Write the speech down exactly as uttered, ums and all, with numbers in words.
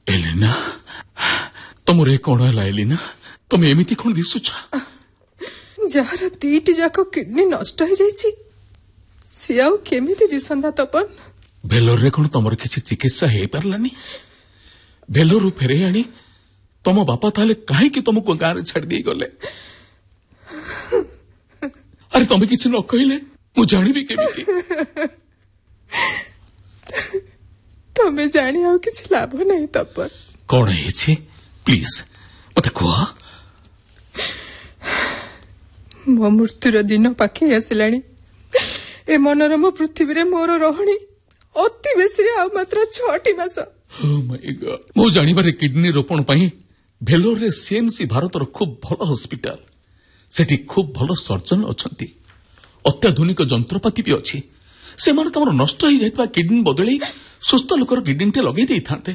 ଏଲିନା ତମର ଏ କଣ ହେଲା? ଏଲିନା ତମେ ଏମିତି କଣ ଦିଶୁଛ? ଯାହାର ଦିଟି ଯାକ କିଡନୀ ନଷ୍ଟ ହେଇଯାଇଛି ସିଏ ଆଉ କେମିତି ଦିଶନ୍ତା ତପନ? ଭେଲୋରରେ କଣ ତମର କିଛି ଚିକିତ୍ସା ହେଇପାରିଲାନି? ଭେଲୋରରୁ ଫେରେଇ ଆଣି ତମ ବାପା ତାହେଲେ କାହିଁକି ତମକୁ ଗାଁରେ ଛାଡି ଦେଇ ଗଲେ? ଆରେ ତମେ କିଛି ନ କହିଲେ ମୁଁ ଜାଣିବି କେମିତି? ତମେ ଜାଣି ଆଉ କିଛି ଲାଭ ନାହିଁ ତପନ। କଣ ହେଇଛି ପ୍ଲିଜ ମତେ କୁହ। ମୋ ମୃତ୍ୟୁର ଦିନ ପାଖେଇ ଆସିଲାଣି। ଏ ମନୋରମ ପୃଥିବୀରେ ମୋର ରହଣି ଅତି ବେଶୀରେ ଆଉ ମାତ୍ର ଛଅଟି ମାସ। Oh my God. ମୁଁ ଜାଣିବାରେ କିଡନୀ ରୋପଣ ପାଇଁ ଭେଲୋରରେ ସିଏମସି ଭାରତର ଖୁବ୍ ଭଲ ହସ୍ପିଟାଲ। ସେଠି ଖୁବ୍ ଭଲ ସର୍ଜନ ଅଛନ୍ତି, ଅତ୍ୟାଧୁନିକ ଯନ୍ତ୍ରପାତି ବି ଅଛି। ସେମାନେ ତମର ନଷ୍ଟ ହେଇଯାଇଥିବା କିଡନୀ ବଦଳେଇ ସୁସ୍ଥ ଲୋକର କିଡନୀଟେ ଲଗେଇ ଦେଇଥାନ୍ତେ।